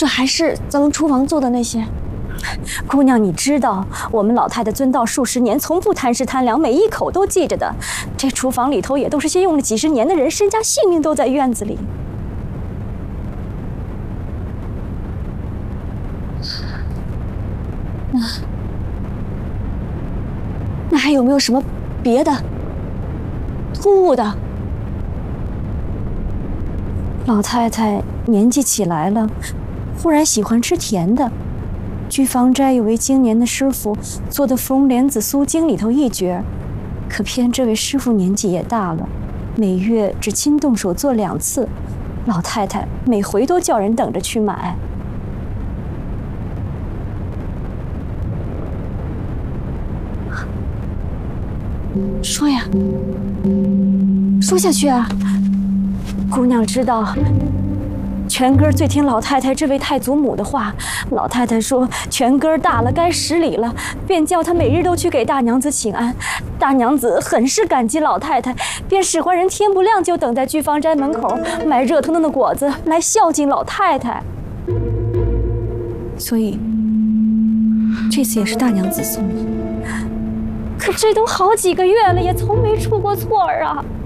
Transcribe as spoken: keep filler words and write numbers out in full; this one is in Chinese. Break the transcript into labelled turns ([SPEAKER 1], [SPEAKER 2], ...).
[SPEAKER 1] 者还是咱们厨房做的那些。姑娘，你知道我们老太太遵道数十年，从不贪食贪粮，每一口都记着的。这厨房里头也都是些用了几十年的人，身家性命都在院子里。那那还有没有什么别的突兀的？老太太年纪起来了，忽然喜欢吃甜的。聚芳斋有位经年的师傅做的芙蓉莲子酥精里头一绝，可偏这位师傅年纪也大了，每月只亲动手做两次，老太太每回都叫人等着去买。说呀，说下去啊！姑娘知道，全根最听老太太这位太祖母的话。老太太说，全根大了，该十里了，便叫她每日都去给大娘子请安。大娘子很是感激老太太，便使唤人天不亮就等在聚芳斋门口买热腾腾的果子来孝敬老太太。所以这次也是大娘子送的。可这都好几个月了，也从没出过错儿啊！